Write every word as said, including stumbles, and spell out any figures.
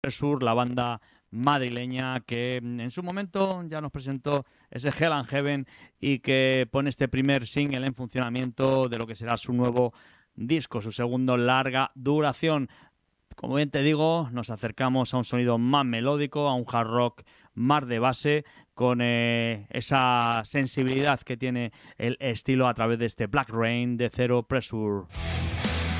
Sur, la banda madrileña que en su momento ya nos presentó ese Hell and Heaven y que pone este primer single en funcionamiento de lo que será su nuevo disco, su segundo larga duración. Como bien te digo, nos acercamos a un sonido más melódico, a un hard rock más de base, con eh, esa sensibilidad que tiene el estilo a través de este Black Rain de Zero Pressure.